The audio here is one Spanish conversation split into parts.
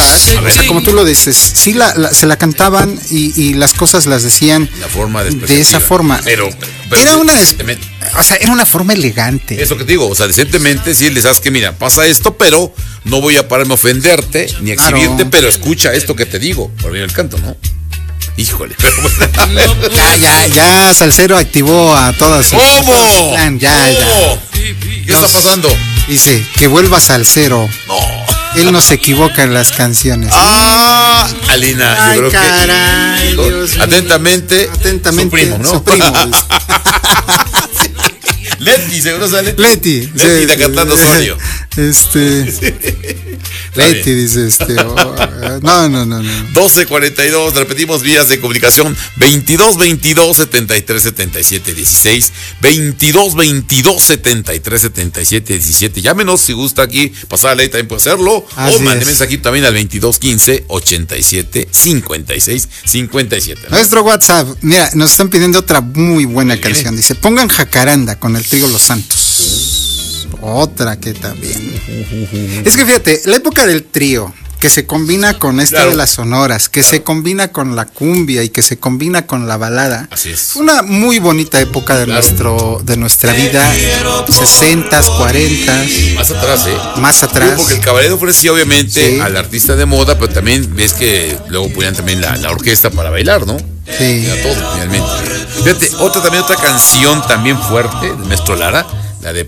O sea, como tú lo dices, sí se la cantaban y las cosas las decían de esa forma. Pero era una forma elegante. Eso que te digo, o sea, decentemente, sí, le sabes que mira, pasa esto, pero no voy a pararme a ofenderte ni a exhibirte, pero escucha esto que te digo. Por bien el canto, ¿no? Híjole, pero ya Salsero activó a todas. ¿Cómo? Ya. ¿Qué está pasando? Dice que vuelva Salsero. No. Él no se equivoca en las canciones. Alina, ay, yo creo caray, que Dios atentamente, su primo, ¿no? Su primo. Leti, seguro sale. Leti de cantando Osorio. Leti dice no. 12:42, repetimos vías de comunicación 22-22-73-77-16, 22-22-73-77-17. Llámenos si gusta aquí, pasar la ley también puede hacerlo. Así o mande es. mensaje también al 22-15-87-56-57. ¿no? Nuestro WhatsApp, mira, nos están pidiendo otra muy buena canción. Dice, pongan Jacaranda con el Trío Los Santos. Otra que también. Es que fíjate, la época del trío, que se combina con esta de las sonoras, que se combina con la cumbia y que se combina con la balada. Así es. Fue una muy bonita época de nuestra vida, 60s, 40s. Más atrás, Más atrás. Porque el cabaret ofrecía obviamente al artista de moda, pero también ves que luego ponían también la orquesta para bailar, ¿no? Sí. Era todo, finalmente. Fíjate, otra canción también fuerte de Maestro Lara, la de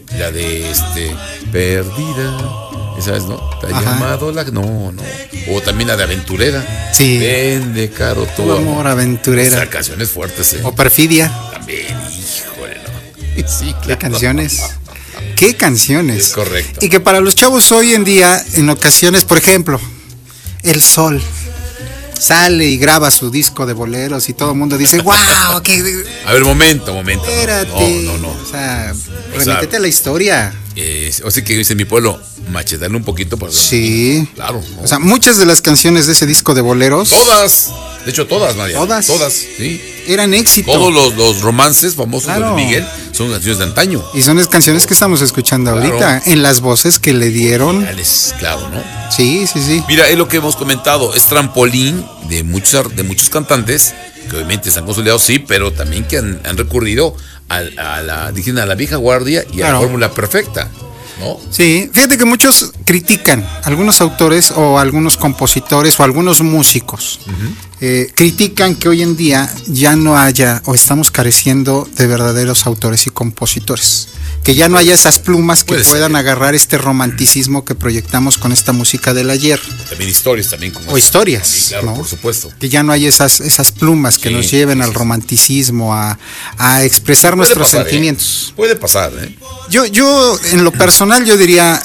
Perdida. ¿Sabes, no? ¿Te ha llamado la...? No. O también la de Aventurera. Sí. Vende caro Tu amor aventurera. O sea, canciones fuertes, O Perfidia. También, híjole, ¿no? Sí, claro. ¿Qué canciones? ¿Qué canciones? Es correcto. Y que para los chavos hoy en día, en ocasiones, por ejemplo, El Sol sale y graba su disco de boleros y todo el mundo dice, ¡wow! A ver, momento. Espérate. No. O sea, remítete a la historia. O sea que dice en mi pueblo, machetarle un poquito. Sí. Claro. ¿no? O sea, muchas de las canciones de ese disco de boleros. Todas. De hecho, todas, María. Todas, sí. Eran éxito. Todos los romances famosos de Miguel son canciones de antaño. Y son las canciones que estamos escuchando ahorita, en las voces que le dieron. Claro, ¿no? Sí. Mira, es lo que hemos comentado, es trampolín de muchos cantantes, que obviamente están consolidados, sí, pero también que han recurrido a la vieja guardia y a la fórmula perfecta, ¿no? Sí, fíjate que muchos critican, algunos autores o algunos compositores o algunos músicos, critican que hoy en día ya no haya o estamos careciendo de verdaderos autores y compositores, que ya no haya esas plumas que puedan agarrar este romanticismo que proyectamos con esta música del ayer. También historias también. O historias, también, claro, ¿no? Por supuesto. Que ya no hay esas plumas que nos lleven al romanticismo, a expresar nuestros sentimientos. Puede pasar, ¿eh? Yo en lo personal yo diría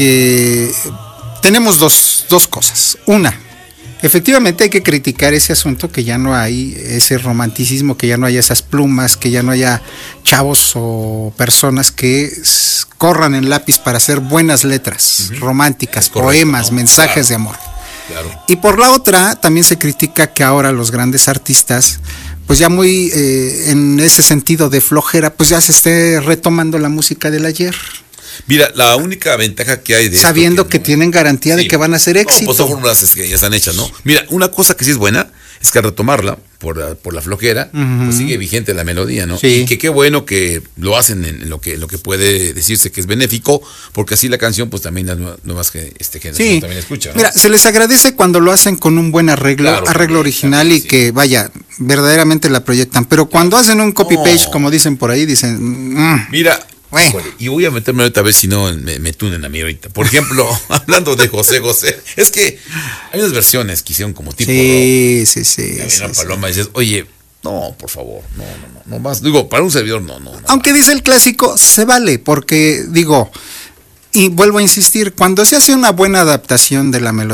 que tenemos dos cosas. Una, efectivamente hay que criticar ese asunto, que ya no hay ese romanticismo, que ya no haya esas plumas, que ya no haya chavos o personas que corran en lápiz para hacer buenas letras románticas, poemas, mensajes de amor. Claro. Y por la otra, también se critica que ahora los grandes artistas, pues ya muy en ese sentido de flojera, pues ya se esté retomando la música del ayer. Mira, la única ventaja que hay de sabiendo que tienen garantía de que van a ser éxito. Pues son fórmulas que ya están hechas, ¿no? Mira, una cosa que sí es buena es que al retomarla por la flojera, pues sigue vigente la melodía, ¿no? Sí. Y que qué bueno que lo hacen en lo que puede decirse que es benéfico, porque así la canción, pues también las nuevas generaciones también escuchan, ¿no? Mira, se les agradece cuando lo hacen con un buen arreglo original y que vaya, verdaderamente la proyectan, pero cuando hacen un copy-paste, como dicen por ahí, dicen... Mira... Y voy a meterme ahorita a ver si no me tunen a mí ahorita. Por ejemplo, hablando de José, es que hay unas versiones que hicieron como tipo Sí. una paloma y dices, oye, no, por favor, no más. Digo, para un servidor, no. Aunque dice el clásico, se vale, porque digo, y vuelvo a insistir, cuando se hace una buena adaptación de la melodía,